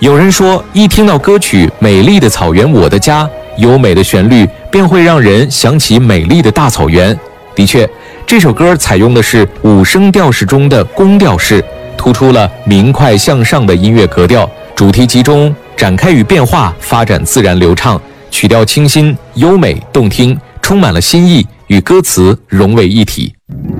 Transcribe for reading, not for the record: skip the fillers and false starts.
有人说，一听到歌曲《美丽的草原我的家》，优美的旋律便会让人想起美丽的大草原。的确，这首歌采用的是5声调式中的宫调式，突出了明快向上的音乐格调，主题集中，展开与变化，发展自然流畅，曲调清新、优美动听，充满了新意，与歌词融为一体。